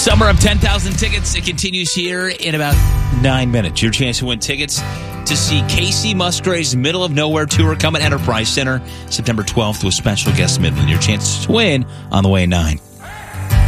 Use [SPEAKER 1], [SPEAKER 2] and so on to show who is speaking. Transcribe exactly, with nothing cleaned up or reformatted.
[SPEAKER 1] Summer of ten thousand tickets. It continues here in about nine minutes. Your chance to win tickets to see Casey Musgrave's Middle of Nowhere tour come at Enterprise Center September twelfth with special guest Midland. Your chance to win on the way at nine.